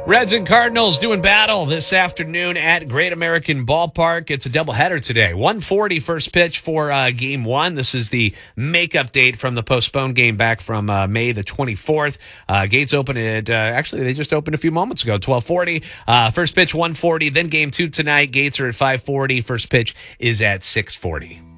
Reds and Cardinals doing battle this afternoon at Great American Ballpark. It's a doubleheader today. 1:40 first pitch for Game 1. This is the makeup date from the postponed game back from May the 24th. Gates open at, actually, they just opened a few moments ago, 12:40. First pitch, 1:40. Then Game 2 tonight. Gates are at 5:40. First pitch is at 6:40.